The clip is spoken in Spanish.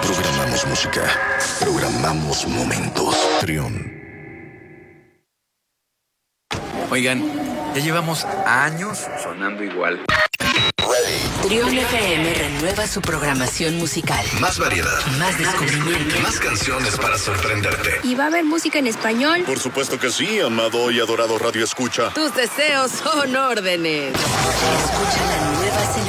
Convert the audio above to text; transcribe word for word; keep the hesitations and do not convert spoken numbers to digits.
programamos música, programamos momentos. Trión. Oigan, ya llevamos años sonando igual. Trión F M renueva su programación musical. Más variedad. Más descubrimiento. Más canciones para sorprenderte. ¿Y va a haber música en español? Por supuesto que sí, amado y adorado Radio Escucha. Tus deseos son órdenes. Escucha la nueva